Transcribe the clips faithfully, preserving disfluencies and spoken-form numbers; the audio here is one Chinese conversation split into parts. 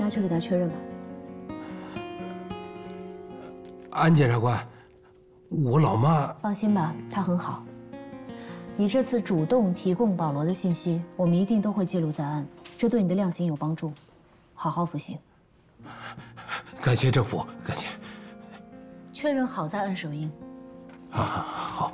家去给他确认吧。 安检察官，我老妈放心吧，她很好。你这次主动提供保罗的信息，我们一定都会记录在案，这对你的量刑有帮助。好好服刑。 感谢政府，感谢。 确认好再按手印。 啊，好。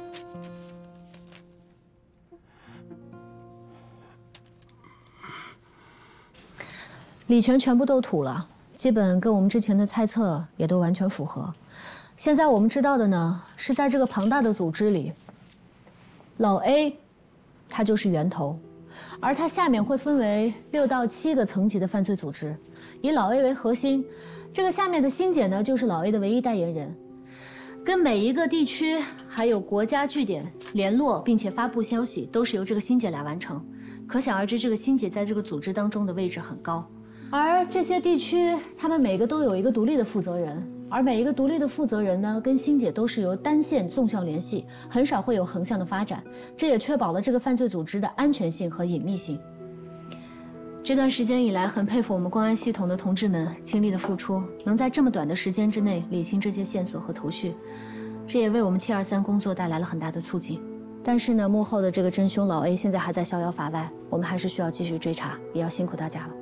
李全全部都吐了，基本跟我们之前的猜测也都完全符合。现在我们知道的呢，是在这个庞大的组织里，老 A， 他就是源头，而它下面会分为六到七个层级的犯罪组织，以老 A 为核心。这个下面的欣姐呢，就是老 A 的唯一代言人，跟每一个地区还有国家据点联络，并且发布消息，都是由这个欣姐来完成。可想而知，这个欣姐在这个组织当中的位置很高。而这些地区，他们每个都有一个独立的负责人，而每一个独立的负责人呢，跟欣姐都是由单线纵向联系，很少会有横向的发展，这也确保了这个犯罪组织的安全性和隐秘性。这段时间以来，很佩服我们公安系统的同志们倾力的付出，能在这么短的时间之内理清这些线索和头绪，这也为我们七二三工作带来了很大的促进。但是呢，幕后的这个真凶老 A 现在还在逍遥法外，我们还是需要继续追查，也要辛苦大家了。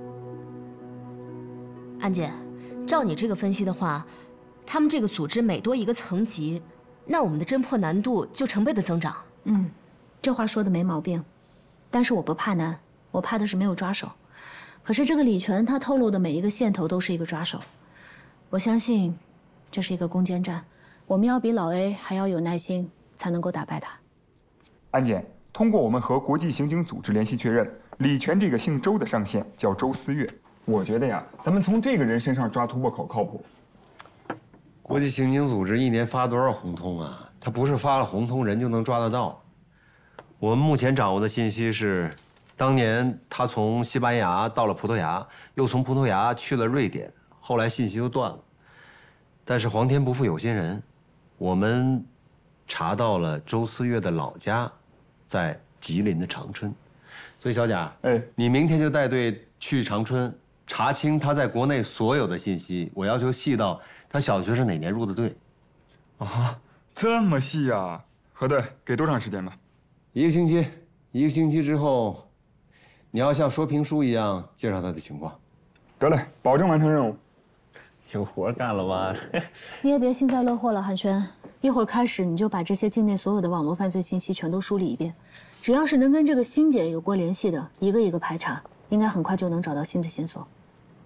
安姐，照你这个分析的话，他们这个组织每多一个层级，那我们的侦破难度就成倍的增长。 嗯，这话说的没毛病，但是我不怕难，我怕的是没有抓手。可是这个李全他透露的每一个线头都是一个抓手，我相信这是一个攻坚战，我们要比老 A 还要有耐心，才能够打败他。 安检，通过我们和国际刑警组织联系确认，李全这个姓周的上线叫周思月。我觉得呀，咱们从这个人身上抓突破口靠谱。 国际刑警组织一年发多少红通啊？他不是发了红通人就能抓得到。我们目前掌握的信息是，当年他从西班牙到了葡萄牙，又从葡萄牙去了瑞典，后来信息又断了。但是皇天不负有心人，我们查到了周思月的老家，在吉林的长春。所以小贾，哎，你明天就带队去长春。查清他在国内所有的信息，我要求细到他小学是哪年入的队。 啊，这么细啊！核对，给多长时间吧？ 一个星期。一个星期之后，你要像说评书一样介绍他的情况。 得嘞，保证完成任务。 有活干了吧？ 你也别幸灾乐祸了，韩轩。一会儿开始你就把这些境内所有的网络犯罪信息全都梳理一遍，只要是能跟这个欣姐有过联系的，一个一个排查，应该很快就能找到新的线索。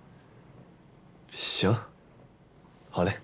行，好嘞。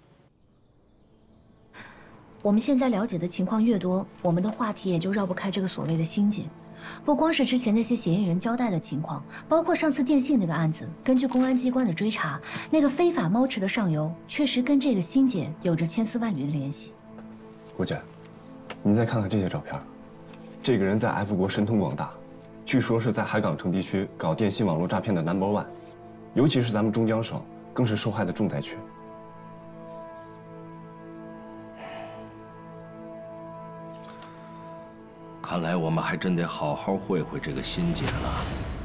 我们现在了解的情况越多，我们的话题也就绕不开这个所谓的欣姐。不光是之前那些嫌疑人交代的情况，包括上次电信那个案子，根据公安机关的追查，那个非法猫池的上游确实跟这个欣姐有着千丝万缕的联系。 郭姐，您再看看这些照片，这个人在 F 国神通广大，据说是在海港城地区搞电信网络诈骗的 number one。尤其是咱们中江省，更是受害的重灾区。 看来我们还真得好好会会这个欣姐了。